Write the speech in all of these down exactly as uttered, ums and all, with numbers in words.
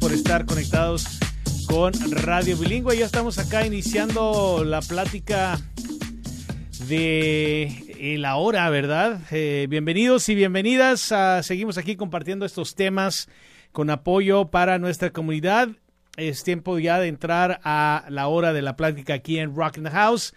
por estar conectados con Radio Bilingüe. Ya estamos acá iniciando la plática de la hora, ¿verdad? Eh, bienvenidos y bienvenidas. A, seguimos aquí compartiendo estos temas con apoyo para nuestra comunidad. Es tiempo ya de entrar a la hora de la plática aquí en Rock in the House.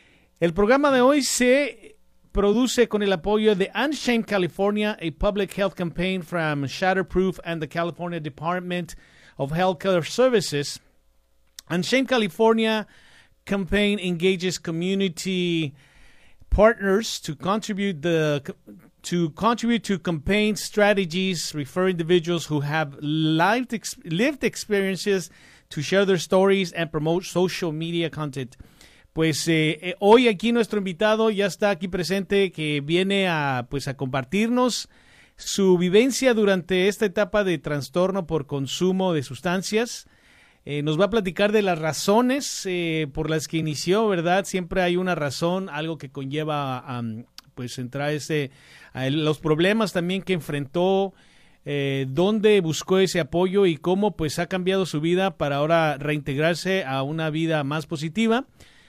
El programa de hoy se produce con el apoyo de Unshame California, a public health campaign from Shatterproof and the California Department of Healthcare Services. Unshame California campaign engages community partners to contribute the to contribute to campaign strategies, refer individuals who have lived ex, lived experiences to share their stories and promote social media content. Pues eh, eh, hoy aquí nuestro invitado ya está aquí presente, que viene a pues a compartirnos su vivencia durante esta etapa de trastorno por consumo de sustancias. Eh, nos va a platicar de las razones eh, por las que inició, ¿verdad? Siempre hay una razón, algo que conlleva a um, pues entrar ese, a los problemas también que enfrentó, eh, dónde buscó ese apoyo y cómo pues ha cambiado su vida para ahora reintegrarse a una vida más positiva.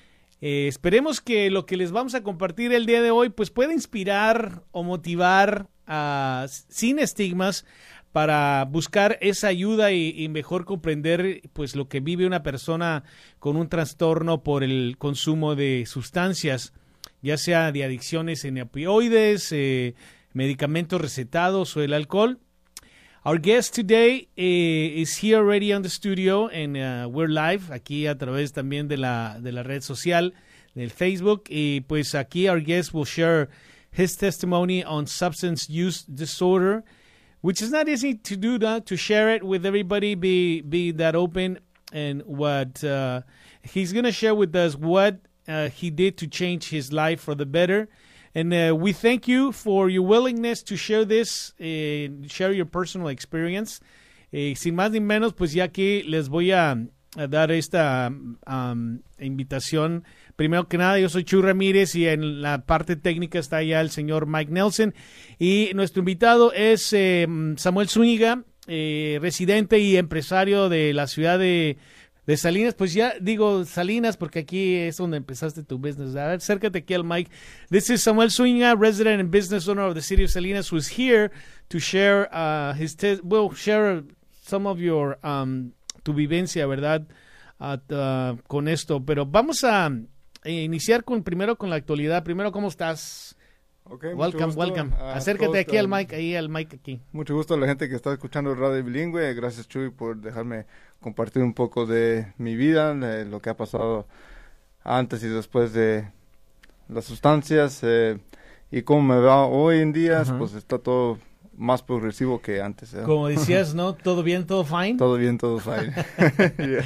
Eh, esperemos que lo que les vamos a compartir el día de hoy pues pueda inspirar o motivar a, sin estigmas, para buscar esa ayuda y, y mejor comprender pues lo que vive una persona con un trastorno por el consumo de sustancias, ya sea de adicciones en opioides, eh, medicamentos recetados o el alcohol. Our guest today uh, is here already on the studio, and uh, we're live aquí a través también de la de la red social del Facebook. Y pues aquí our guest will share his testimony on substance use disorder, which is not easy to do that, to share it with everybody, be be that open, and what uh, he's going to share with us what uh, he did to change his life for the better. And uh, we thank you for your willingness to share this, uh, share your personal experience. Eh, sin más ni menos, pues ya que les voy a, a dar esta um, invitación. Primero que nada, yo soy Chuy Ramírez y en la parte técnica está ya el señor Mike Nelson. Y nuestro invitado es eh, Samuel Zúñiga, eh, residente y empresario de la ciudad de, de Salinas. Pues ya digo Salinas porque aquí es donde empezaste tu business. A ver, acércate aquí al mic. This is Samuel Zúñiga, resident and business owner of the city of Salinas, who is here to share uh, his te- well, share some of your um, tu vivencia, ¿verdad? Uh, uh, con esto. Pero vamos a iniciar con primero con la actualidad. Primero, ¿cómo estás? Okay, welcome, welcome. Acércate todos, aquí al mic, ahí al mic aquí. Mucho gusto a la gente que está escuchando Radio Bilingüe. Gracias, Chuy, por dejarme compartir un poco de mi vida, de lo que ha pasado antes y después de las sustancias, eh, y cómo me va hoy en día. Uh-huh. Pues está todo más progresivo que antes, ¿eh? Como decías, ¿no? ¿Todo bien, todo fine? Todo bien, todo fine. Yeah.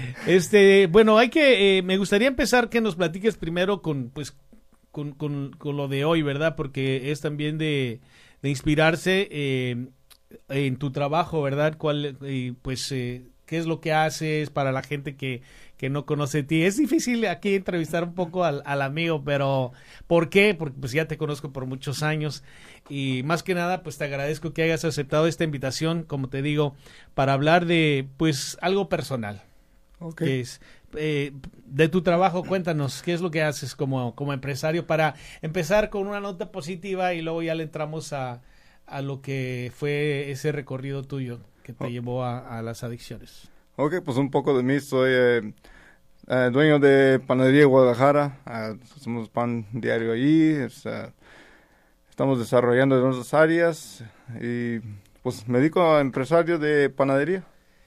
Este, bueno, hay que, eh, me gustaría empezar que nos platiques primero con, pues, con, con, con lo de hoy, ¿verdad? Porque es también de, de inspirarse eh, en tu trabajo, ¿verdad? ¿Cuál, eh, pues, eh, qué es lo que haces para la gente que, que no conoce de ti? Es difícil aquí entrevistar un poco al, al amigo, pero ¿por qué? Porque pues ya te conozco por muchos años y más que nada pues te agradezco que hayas aceptado esta invitación, como te digo, para hablar de pues algo personal. Okay. Que es, eh, de tu trabajo, cuéntanos, ¿qué es lo que haces como, como empresario para empezar con una nota positiva y luego ya le entramos a, a lo que fue ese recorrido tuyo que te oh. llevó a, a las adicciones? Ok, pues un poco de mí. Soy eh, eh, dueño de Panadería Guadalajara. Uh, hacemos pan diario allí. Es, uh, estamos desarrollando en otras áreas y pues me dedico a empresario de panadería.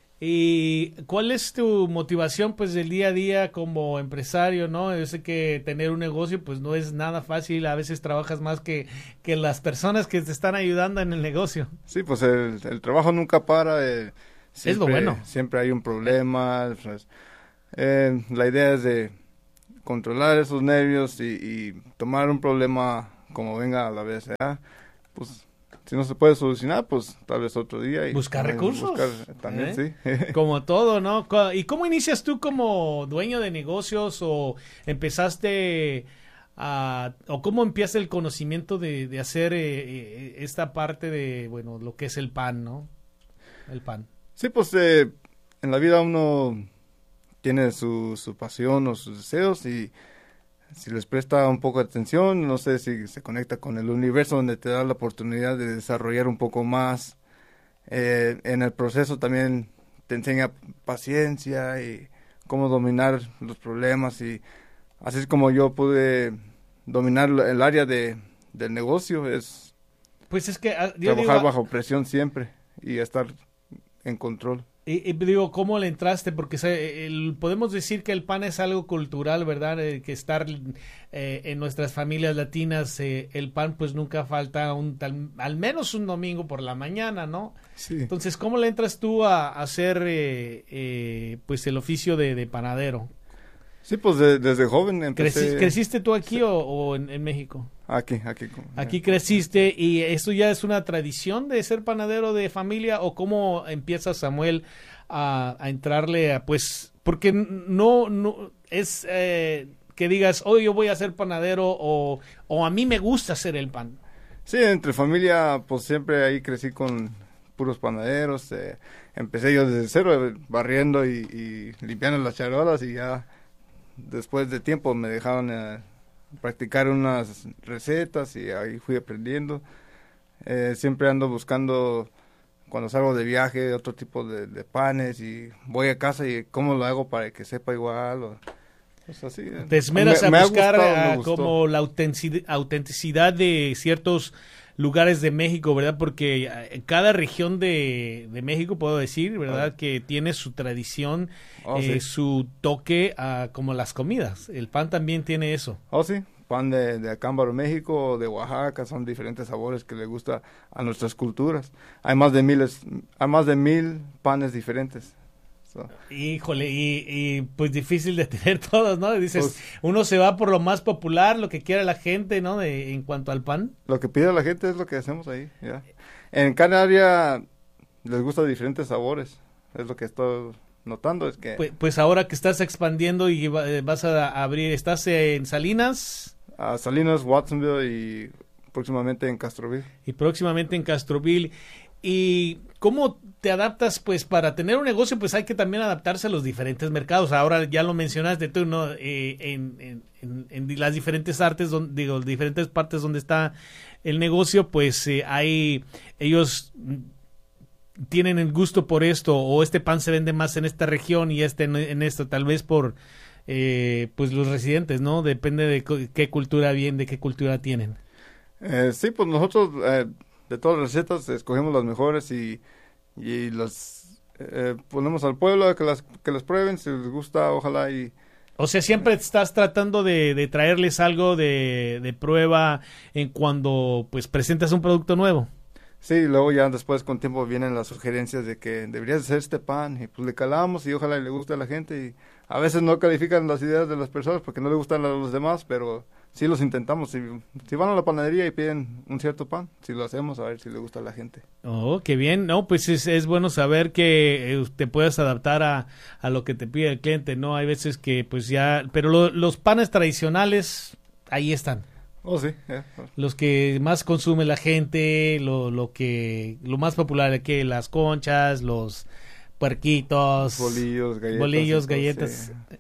¿Y cuál es tu motivación pues del día a día como empresario, no? Yo sé que tener un negocio pues no es nada fácil, a veces trabajas más que, que las personas que te están ayudando en el negocio. Sí, pues el, el trabajo nunca para, eh, siempre, es lo bueno. Siempre hay un problema, pues, eh, la idea es de controlar esos nervios y, y tomar un problema como venga a la vez, ¿eh? Pues si no se puede solucionar, pues tal vez otro día. Y buscar recursos. Buscar, también, ¿Eh? sí. Como todo, ¿no? ¿Y cómo inicias tú como dueño de negocios o empezaste a, o cómo empieza el conocimiento de, de hacer eh, esta parte de, bueno, lo que es el pan, ¿no? El pan. Sí, pues eh, en la vida uno tiene su, su pasión o sus deseos y si les presta un poco de atención, no sé si se conecta con el universo donde te da la oportunidad de desarrollar un poco más. Eh, en el proceso también te enseña paciencia y cómo dominar los problemas y así es como yo pude dominar el área de, del negocio, es pues es que yo trabajar digo, bajo presión siempre y estar en control. Y, y digo, ¿cómo le entraste? Porque se, el, podemos decir que el pan es algo cultural, ¿verdad? Eh, que estar eh, en nuestras familias latinas, eh, el pan pues nunca falta, un tal, al menos un domingo por la mañana, ¿no? Sí. Entonces, ¿cómo le entras tú a, a hacer eh, eh, pues el oficio de, de panadero? Sí, pues de, desde joven empecé. ¿Creci, ¿Creciste tú aquí sí. o, o en, en México? Aquí, aquí. Aquí creciste y esto ya es una tradición de ser panadero de familia o cómo empieza Samuel a, a entrarle a pues porque no no es eh, que digas hoy yo voy a ser panadero o, o a mí me gusta hacer el pan. Sí, entre familia pues siempre ahí crecí con puros panaderos, eh, empecé yo desde cero barriendo y, y limpiando las charolas y ya después de tiempo me dejaron eh, practicar unas recetas y ahí fui aprendiendo. Eh, siempre ando buscando, cuando salgo de viaje, otro tipo de, de panes y voy a casa y cómo lo hago para que sepa igual. O, pues así. Te esmeras me, a me buscar gustado, a, como la autenticidad, autenticidad de ciertos lugares de México, ¿verdad? Porque en cada región de, de México, puedo decir, ¿verdad? Oh. Que tiene su tradición, oh, eh, sí. su toque, uh, como las comidas. El pan también tiene eso. Oh, sí. Pan de, de Acámbaro, México, de Oaxaca, son diferentes sabores que le gusta a nuestras culturas. Hay más de miles, hay más de mil panes diferentes. So. Híjole, y, y pues difícil de tener todos, ¿no? Dices, pues, uno se va por lo más popular, lo que quiera la gente, ¿no? De, en cuanto al pan. Lo que pide la gente es lo que hacemos ahí, ya. En cada área les gusta diferentes sabores, es lo que estoy notando, es que... Pues, pues ahora que estás expandiendo y vas a abrir, ¿estás en Salinas? A Salinas, Watsonville y próximamente en Castroville. Y próximamente en Castroville. ¿Y cómo te adaptas? Pues para tener un negocio pues hay que también adaptarse a los diferentes mercados. Ahora ya lo mencionaste tú, ¿no? Eh, en, en, en, en las diferentes artes, donde, digo, diferentes partes donde está el negocio, pues eh, hay, ellos tienen el gusto por esto, o este pan se vende más en esta región y este en, en esto, tal vez por eh, pues los residentes, ¿no? Depende de qué cultura vienen, de qué cultura tienen. Eh, sí, pues nosotros... Eh, de todas las recetas escogemos las mejores y, y las eh, ponemos al pueblo a que las que las prueben, si les gusta, ojalá y... O sea, siempre estás tratando de, de traerles algo de, de prueba en cuando pues presentas un producto nuevo. Sí, luego ya después con tiempo vienen las sugerencias de que deberías hacer este pan y pues le calamos y ojalá le guste a la gente y a veces no califican las ideas de las personas porque no le gustan a los demás, pero sí los intentamos. Si, si van a la panadería y piden un cierto pan, si lo hacemos a ver si le gusta a la gente. Oh, qué bien. No, pues es, es bueno saber que eh, te puedes adaptar a, a lo que te pide el cliente, ¿no? Hay veces que pues ya, pero lo, los panes tradicionales ahí están. Oh, sí. Yeah. Los que más consume la gente, lo, lo que, lo más popular que las conchas, los puerquitos, bolillos, galletas, bolillos, galletas. Sí.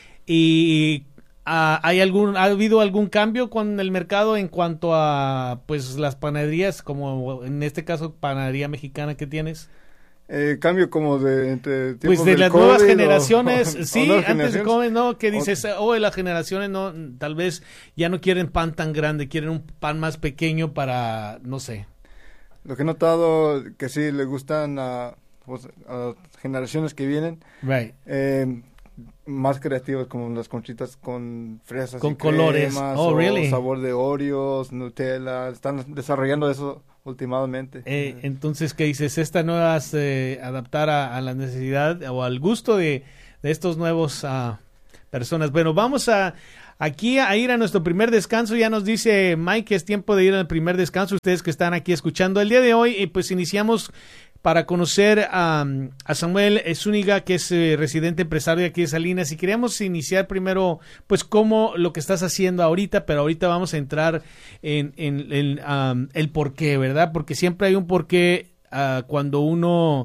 Y uh, hay algún, ha habido algún cambio con el mercado en cuanto a, pues, las panaderías, como en este caso panadería mexicana que tienes. Eh, cambio como de entre pues de las COVID nuevas generaciones, o, sí, o antes generaciones. de COVID, no, que dices, okay. oh, las generaciones no, tal vez ya no quieren pan tan grande, quieren un pan más pequeño para, no sé. Lo que he notado que sí le gustan a, pues, a las generaciones que vienen, right. eh, más creativos como las conchitas con fresas, con y colores, cremas, oh, o really? sabor de Oreos, Nutella, están desarrollando eso últimamente. Eh, entonces, ¿qué dices? Esta nueva es eh, adaptar a, a la necesidad o al gusto de, de estos nuevos uh, personas. Bueno, vamos a aquí a ir a nuestro primer descanso. Ya nos dice Mike que es tiempo de ir al primer descanso. Ustedes que están aquí escuchando el día de hoy, eh, pues iniciamos para conocer a, a Samuel Zúñiga, que es eh, residente empresario de aquí de Salinas, y queríamos iniciar primero, pues, cómo lo que estás haciendo ahorita, pero ahorita vamos a entrar en, en, en um, el porqué, ¿verdad? Porque siempre hay un porqué uh, cuando uno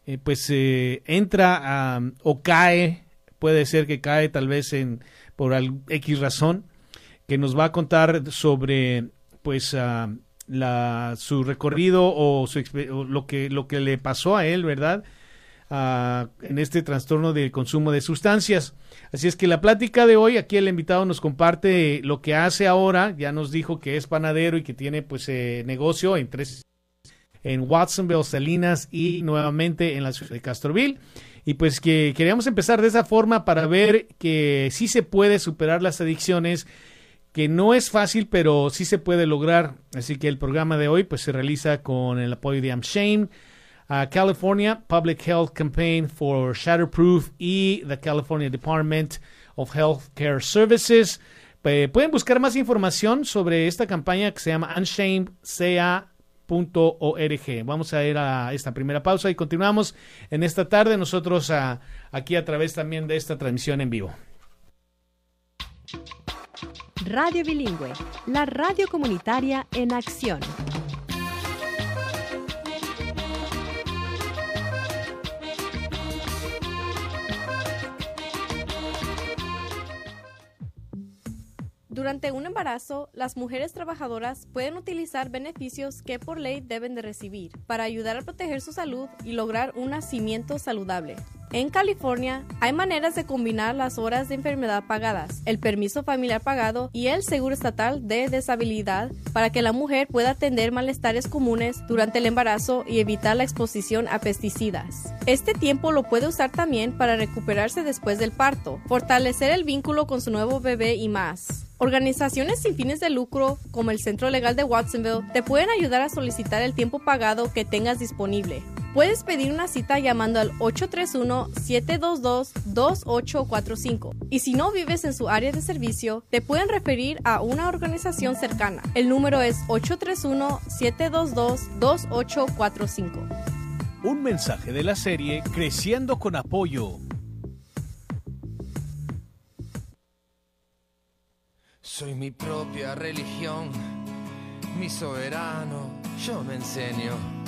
eh, pues eh, entra a, o cae, puede ser que cae tal vez en por al, X razón, que nos va a contar sobre pues uh, la, su recorrido o, su, o lo que lo que le pasó a él, ¿verdad? Uh, en este trastorno del consumo de sustancias. Así es que la plática de hoy, aquí el invitado nos comparte lo que hace ahora. Ya nos dijo que es panadero y que tiene pues eh, negocio en tres en Watsonville, Salinas y nuevamente en la ciudad de Castroville. Y pues que queríamos empezar de esa forma para ver que sí se puede superar las adicciones, que no es fácil, pero sí se puede lograr. Así que el programa de hoy pues se realiza con el apoyo de AmShame, Uh, California Public Health Campaign for Shatterproof y the California Department of Healthcare Services. Eh, pueden buscar más información sobre esta campaña que se llama unshamed c a punto org. Vamos a ir a esta primera pausa y continuamos en esta tarde nosotros uh, aquí a través también de esta transmisión en vivo. Radio Bilingüe, la radio comunitaria en acción. Durante un embarazo, las mujeres trabajadoras pueden utilizar beneficios que por ley deben de recibir para ayudar a proteger su salud y lograr un nacimiento saludable. En California, hay maneras de combinar las horas de enfermedad pagadas, el permiso familiar pagado y el seguro estatal de deshabilidad para que la mujer pueda atender malestares comunes durante el embarazo y evitar la exposición a pesticidas. Este tiempo lo puede usar también para recuperarse después del parto, fortalecer el vínculo con su nuevo bebé y más. Organizaciones sin fines de lucro, como el Centro Legal de Watsonville, te pueden ayudar a solicitar el tiempo pagado que tengas disponible. Puedes pedir una cita llamando al ocho tres uno, siete dos dos, dos ocho cuatro cinco. Y si no vives en su área de servicio, te pueden referir a una organización cercana. El número es ocho tres uno, siete dos dos, dos ocho cuatro cinco. Un mensaje de la serie Creciendo con Apoyo. Soy mi propia religión, mi soberano, yo me enseño.